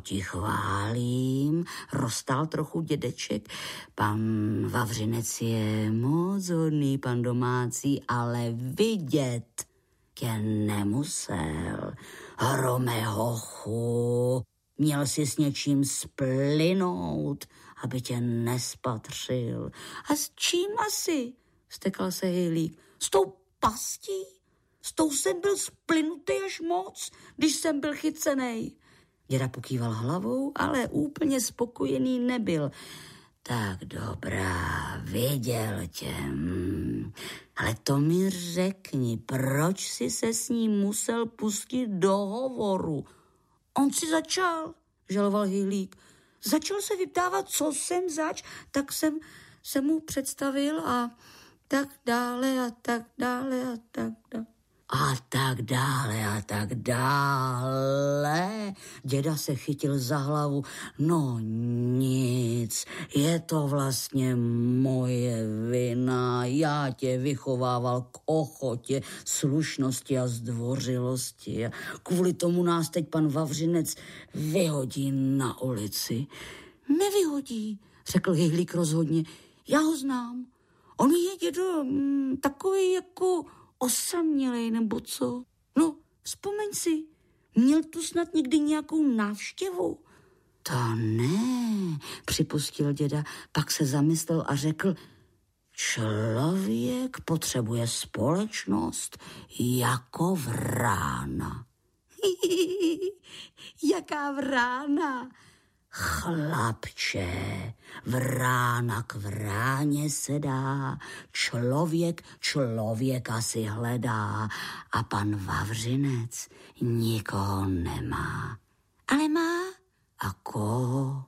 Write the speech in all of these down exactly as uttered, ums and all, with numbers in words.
ti chválím, roztál trochu dědeček. Pan Vavřinec je moc hodný, pan domácí, ale vidět tě nemusel. Hrome hochu, měl si s něčím splynout, aby tě nespatřil. A s čím asi? Stekal se Hejlík. S tou pastí? S tou jsem byl splynutý až moc, když jsem byl chycenej. Děda pokýval hlavou, ale úplně spokojený nebyl. Tak dobrá, viděl tě. Hmm. Ale to mi řekni, proč jsi se s ním musel pustit do hovoru? On si začal, žaloval Hejlík. Začal se vyptávat, co jsem zač, tak jsem se mu představil a tak dále a tak dále a tak dále. A tak dále a tak dále. Děda se chytil za hlavu. No nic, je to vlastně moje vina. Já tě vychovával k ochotě, slušnosti a zdvořilosti. A kvůli tomu nás teď pan Vavřinec vyhodí na ulici. Nevyhodí, řekl Hejlík rozhodně. Já ho znám. On je, dědo, mm, takový jako osamělej, nebo co? No, vzpomeň si, měl tu snad někdy nějakou návštěvu? To ne, připustil děda, pak se zamyslel a řekl, člověk potřebuje společnost jako vrána. Jaká vrána? Chlapče, vrána k vráně se dá, člověk člověka si hledá a pan Vavřinec nikoho nemá. Ale má? A koho?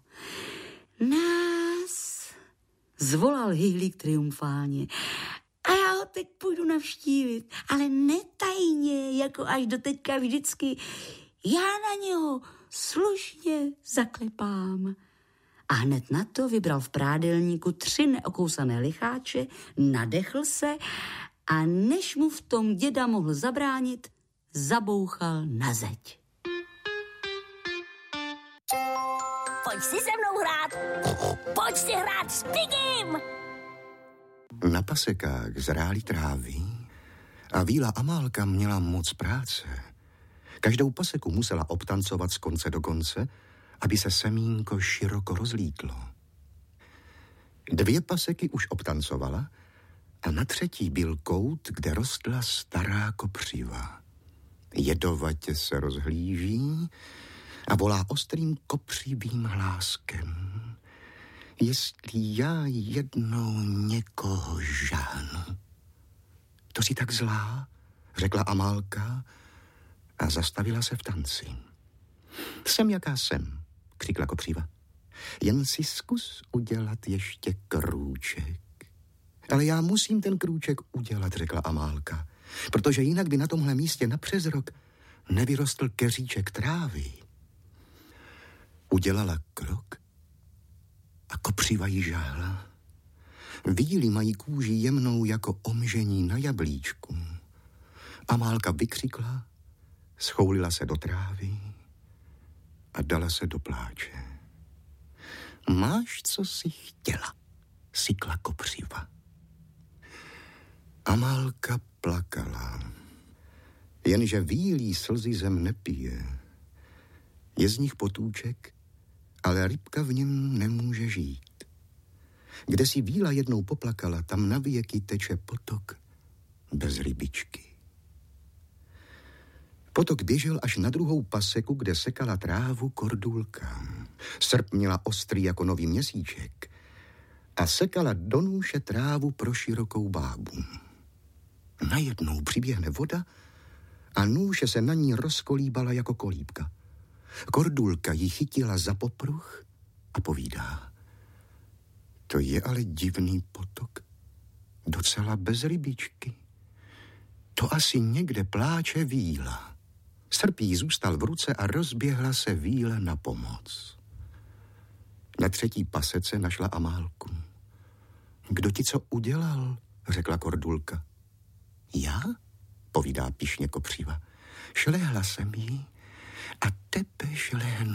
Nás, zvolal Hejlík triumfálně. A já ho teď půjdu navštívit, ale netajně, jako až doteďka vždycky. Já na něho slušně zaklepám. A hned na to vybral v prádelníku tři neokousané licháče, nadechl se a než mu v tom děda mohl zabránit, zabouchal na zeď. Pojď si se mnou hrát. Pojď si hrát s Pigim. Na pasekách zrály trávy a Víla Amálka měla moc práce. Každou paseku musela obtancovat z konce do konce, aby se semínko široko rozlítlo. Dvě paseky už obtancovala a na třetí byl kout, kde rostla stará kopřiva. Jedovatě se rozhlíží a volá ostrým kopřivým hláskem. Jestli já jednou někoho žáhnu. To jsi tak zlá, řekla Amálka a zastavila se v tanci. Jsem jaká jsem, křikla kopřiva. Jen si zkus udělat ještě krůček. Ale já musím ten krůček udělat, řekla Amálka, protože jinak by na tomhle místě na přes rok nevyrostl keříček trávy. Udělala krok a kopřiva jí žáhla. Víly mají kůži jemnou jako omžení na jablíčku. Amálka vykřikla, schoulila se do trávy a dala se do pláče. Máš, co jsi chtěla, sykla kopřiva. Amálka plakala, jenže vílí slzy zem nepije. Je z nich potůček, ale rybka v něm nemůže žít. Kde si víla jednou poplakala, tam na věky teče potok bez rybičky. Potok běžel až na druhou paseku, kde sekala trávu kordulka. Srp měla ostrý jako nový měsíček a sekala do nůše trávu pro širokou bábu. Najednou přiběhne voda a nůše se na ní rozkolíbala jako kolíbka. Kordulka ji chytila za popruh a povídá. To je ale divný potok, docela bez rybičky. To asi někde pláče víla. Srp jí zůstal v ruce a rozběhla se víle na pomoc. Na třetí pasece našla Amálku. Kdo ti co udělal, řekla kordulka. Já, povídá pyšně kopřiva. Šlehla jsem jí a tebe šlehnu